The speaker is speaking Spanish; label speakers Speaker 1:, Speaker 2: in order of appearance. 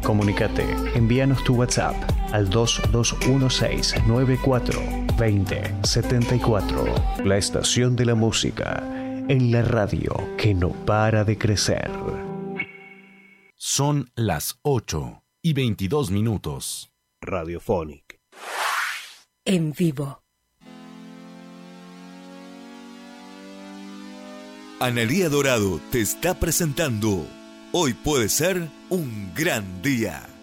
Speaker 1: Comunícate, envíanos tu WhatsApp al 2216942074. La estación de la música en la radio que no para de crecer.
Speaker 2: Son las 8:22.
Speaker 3: Radiophonic.
Speaker 4: En vivo.
Speaker 5: Analía Dorado te está presentando Hoy puede ser un gran día.